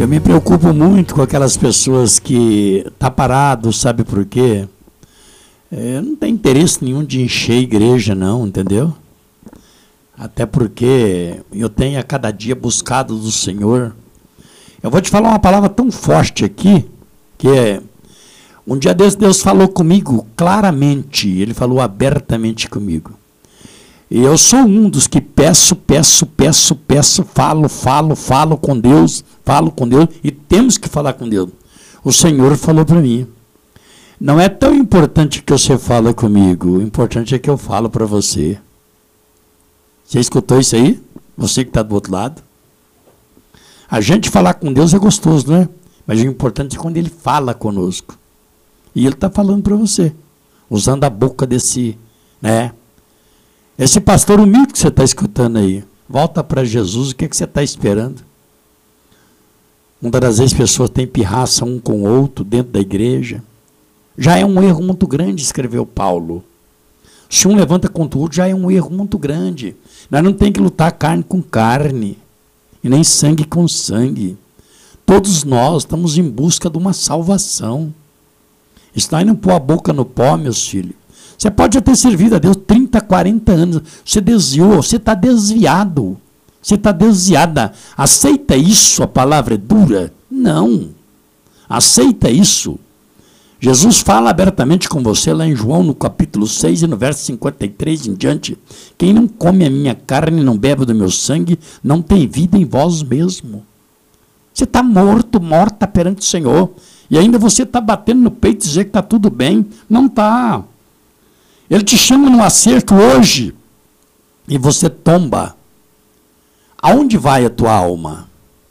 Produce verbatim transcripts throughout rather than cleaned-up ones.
Eu me preocupo muito com aquelas pessoas que tá parado, sabe por quê? É, não tem interesse nenhum de encher a igreja, não, entendeu? Até porque eu tenho a cada dia buscado do Senhor. Eu vou te falar uma palavra tão forte aqui, que é, um dia desse Deus falou comigo claramente, Ele falou abertamente comigo. E eu sou um dos que peço, peço, peço, peço, falo, falo, falo com Deus, falo com Deus, e temos que falar com Deus. O Senhor falou para mim, não é tão importante que você fala comigo, o importante é que eu falo para você. Você escutou isso aí? Você que está do outro lado? A gente falar com Deus é gostoso, não é? Mas o importante é quando Ele fala conosco. E Ele está falando para você, usando a boca desse, né? Esse pastor humilde que você está escutando aí, volta para Jesus, o que, é que você está esperando? Muitas das vezes as pessoas têm pirraça um com o outro dentro da igreja. Já é um erro muito grande, escreveu Paulo. Se um levanta contra o outro, já é um erro muito grande. Nós não temos que lutar carne com carne, e nem sangue com sangue. Todos nós estamos em busca de uma salvação. Está indo pôr a boca no pó, meus filhos. Você pode já ter servido a Deus trinta, quarenta anos. Você desviou, você está desviado. Você está desviada. Aceita isso, a palavra é dura? Não. Aceita isso. Jesus fala abertamente com você lá em João, no capítulo seis, e no verso cinquenta e três em diante. Quem não come a minha carne e não bebe do meu sangue, não tem vida em vós mesmo. Você está morto, morta perante o Senhor. E ainda você está batendo no peito e dizer que está tudo bem. Não está. Ele te chama no acerto hoje e você tomba. Aonde vai a tua alma?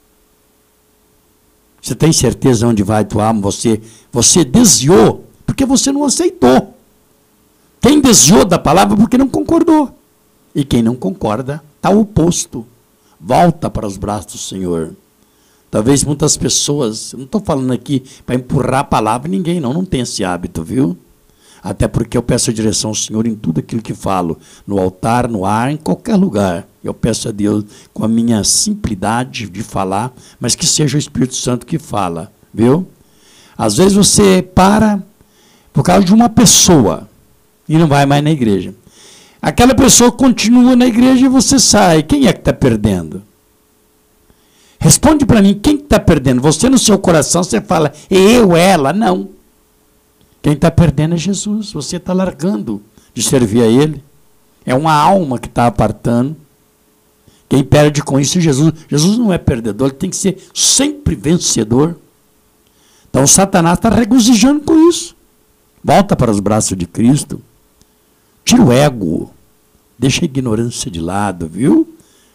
Você tem certeza onde vai a tua alma? Você, você desviou porque você não aceitou. Quem desviou da palavra porque não concordou. E quem não concorda está oposto. Volta para os braços do Senhor. Talvez muitas pessoas, não estou falando aqui para empurrar a palavra em ninguém, não, não tem esse hábito, viu? Até porque eu peço a direção ao Senhor em tudo aquilo que falo, no altar, no ar, em qualquer lugar. Eu peço a Deus com a minha simplicidade de falar, mas que seja o Espírito Santo que fala, viu? Às vezes você para por causa de uma pessoa e não vai mais na igreja. Aquela pessoa continua na igreja e você sai. Quem é que está perdendo? Responde para mim, quem está perdendo? Você no seu coração, você fala, eu, ela, não. Quem está perdendo é Jesus. Você está largando de servir a Ele. É uma alma que está apartando. Quem perde com isso é Jesus. Jesus não é perdedor, ele tem que ser sempre vencedor. Então Satanás está regozijando com isso. Volta para os braços de Cristo. Tira o ego. Deixa a ignorância de lado, viu?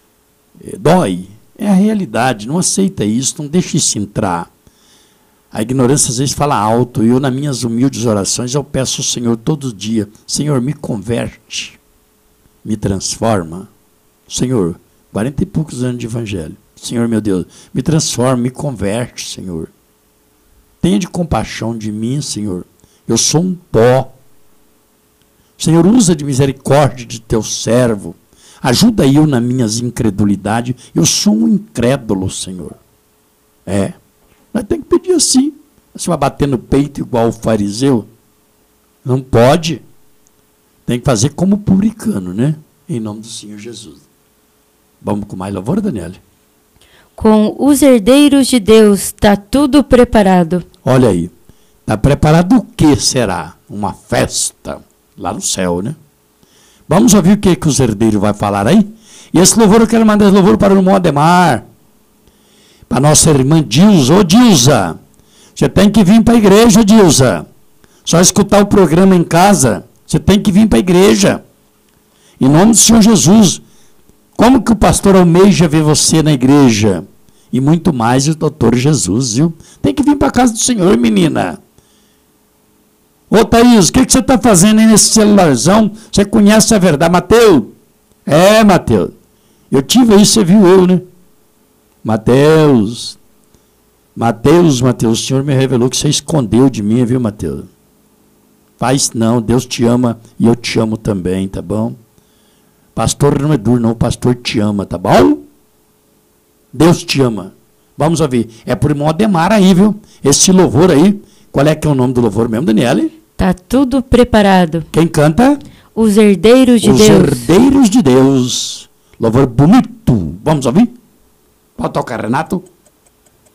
Dói. É a realidade. Não aceita isso, não deixa isso entrar. A ignorância às vezes fala alto, e eu nas minhas humildes orações eu peço ao Senhor todo dia, Senhor, me converte, me transforma. Senhor, quarenta e poucos anos de evangelho. Senhor, meu Deus, me transforma, me converte, Senhor. Tenha de compaixão de mim, Senhor. Eu sou um pó. Senhor, usa de misericórdia de teu servo. Ajuda eu nas minhas incredulidades. Eu sou um incrédulo, Senhor. É. Nós temos que pedir assim. Você vai bater no peito igual o fariseu? Não pode. Tem que fazer como o publicano, né? Em nome do Senhor Jesus. Vamos com mais louvor, Daniela? Com os herdeiros de Deus está tudo preparado. Olha aí. Está preparado o que será? Uma festa lá no céu, né? Vamos ouvir o que, que os herdeiros vão falar aí? E esse louvor, eu quero mandar esse louvor para o irmão Ademar. Para nossa irmã Dilza. Ô Dilza, você tem que vir para a igreja, Dilza. Só escutar o programa em casa, você tem que vir para a igreja. Em nome do Senhor Jesus. Como que o pastor almeja ver você na igreja? E muito mais o doutor Jesus, viu? Tem que vir para a casa do Senhor, menina. Ô Thaís, o que, que você está fazendo aí nesse celularzão? Você conhece a verdade, Mateus? É, Mateus. Eu tive aí, você viu eu, né? Mateus, Mateus, Mateus, o Senhor me revelou que você escondeu de mim, viu, Mateus? Faz não, Deus te ama e eu te amo também, tá bom? Pastor não é duro, não, o pastor te ama, tá bom? Deus te ama. Vamos ouvir. É por irmão Ademar aí, viu? Este louvor aí. Qual é que é o nome do louvor mesmo, Daniele? Tá tudo preparado. Quem canta? Os herdeiros de Os Deus. herdeiros de Deus. Louvor bonito. Vamos ouvir? Pode tocar, Renato.